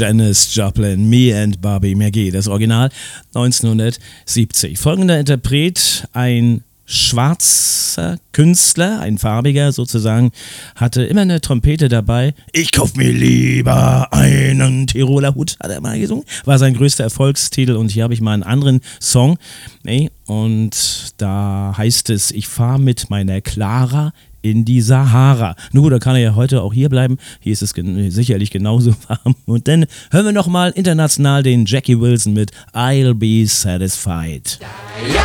Janis Joplin, Me and Bobby McGee, das Original 1970. Folgender Interpret, ein schwarzer Künstler, ein farbiger sozusagen, hatte immer eine Trompete dabei. Ich kauf mir lieber einen Tiroler Hut, hat er mal gesungen. War sein größter Erfolgstitel und hier habe ich mal einen anderen Song. Und da heißt es, ich fahre mit meiner Clara in die Sahara. Nun gut, da kann er ja heute auch hier bleiben. Hier ist es sicherlich genauso warm. Und dann hören wir nochmal international den Jackie Wilson mit I'll Be Satisfied.